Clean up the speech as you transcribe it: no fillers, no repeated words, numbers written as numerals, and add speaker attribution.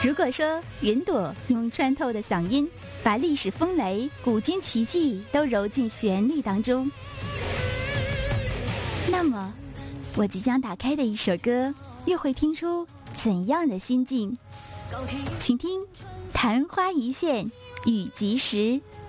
Speaker 1: 如果说云朵用穿透的嗓音，把历史风雷、古今奇迹都揉进旋律当中，那么我即将打开的一首歌，又会听出怎样的心境？请听《昙花一现》，雨及时。